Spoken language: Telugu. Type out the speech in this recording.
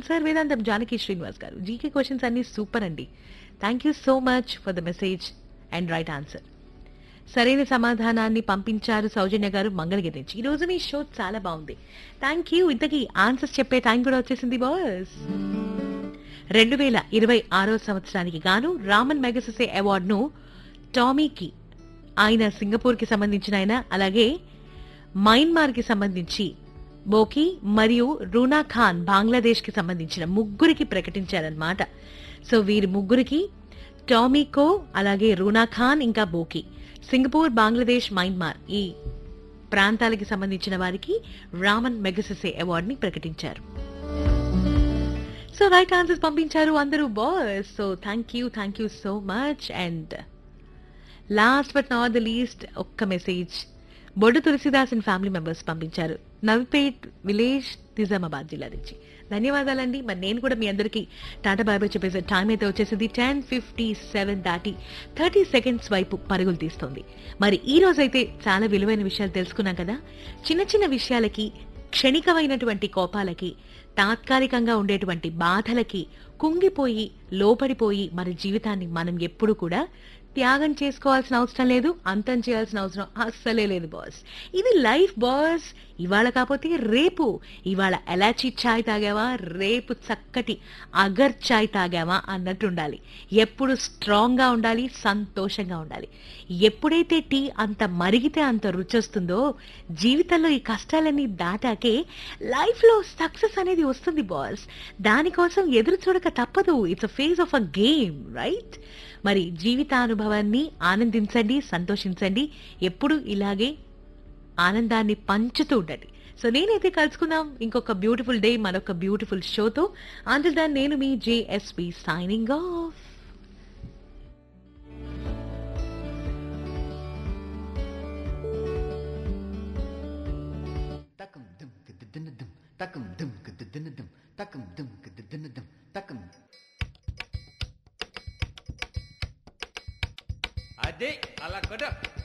ఆన్సర్ వేదాంతం జానకి శ్రీనివాస్ గారు. జీకే క్వశ్చన్స్ అన్ని సూపర్ అండి. Thank you so much for the message and right answer. సరైన సమాధానాన్ని పంపించారు సౌజన్య గారు మంగళగిరి నుంచి. ఈ రోజు మీ షో చాలా బాగుంది. Thank you. ఇంతకీ ఆన్సర్స్ చెప్పే టైం కూడా వచ్చేసింది బాస్. 2026 సంవత్సరానికి గాను రామన్ మెగసెసే అవార్డును టామీకి, ఆయన సింగపూర్ కి సంబంధించిన ఆయన, అలాగే మయన్మార్ కి సంబంధించి బోకి మరియు రూనా ఖాన్ బంగ్లాదేశ్ కి సంబంధించిన ముగ్గురికి ప్రకటించారన్నమాట. సో వీరి ముగ్గురికి, టామీకో, అలాగే రూనా ఖాన్ ఇంకా బోకి, సింగపూర్, బంగ్లాదేశ్, మయన్మార్ ఈ ప్రాంతాలకి సంబంధించిన వారికి రామన్ మెగసెసే అవార్డుని ప్రకటించారు. సో రైట్ ఆన్సర్స్ పంపించారు అందరూ boss. So thank you so much. And last but not the least ఒక్క message Boddu Tulsidas and family members పంపించారు, నవిపేట్ విలేజ్, నిజామాబాద్ జిల్లా నుంచి. ధన్యవాదాలండి. మరి నేను కూడా మీ అందరికీ టాటా బాయ్ బాయ్ చెప్పేసే టైం అయితే వచ్చేసింది. 10:57 దాటి 30 సెకండ్స్ వైపు పరుగులు తీస్తుంది. మరి ఈ రోజైతే చాలా విలువైన విషయాలు తెలుసుకున్నాం కదా. చిన్న చిన్న విషయాలకి, క్షణికమైనటువంటి కోపాలకి, తాత్కాలికంగా ఉండేటువంటి బాధలకి కుంగిపోయి లోపడిపోయి మన జీవితాన్ని మనం ఎప్పుడు కూడా త్యాగం చేసుకోవాల్సిన అవసరం లేదు, అంతం చేయాల్సిన అవసరం అస్సలే లేదు బాస్. ఇది లైఫ్ బాస్. ఇవాళ కాకపోతే రేపు, ఇవాళ ఎలాచీ చాయ్ తాగావా, రేపు చక్కటి అగర్ చాయ్ తాగావా అన్నట్టు ఉండాలి. ఎప్పుడు స్ట్రాంగ్ గా ఉండాలి, సంతోషంగా ఉండాలి. ఎప్పుడైతే టీ అంత మరిగితే అంత రుచి వస్తుందో, జీవితంలో ఈ కష్టాలన్నీ దాటాకే లైఫ్ లో సక్సెస్ అనేది వస్తుంది బాస్. దానికోసం ఎదురు చూడక తప్పదు. It's a phase of a game, right? మరి జీవితానుభవాన్ని ఆనందించండి, సంతోషించండి, ఎప్పుడు ఇలాగే ఆనందాన్ని పంచుతూ ఉండండి. సో నేనైతే కలుసుకుందాం ఇంకొక బ్యూటిఫుల్ డే మరొక బ్యూటిఫుల్ షోతో. అంటిల్ దెన్ నేను మీ JSP signing off. Takam dum kidinadum, takam dum kidinadum, takam dum kidinadum, takam. Adik, ala kodok.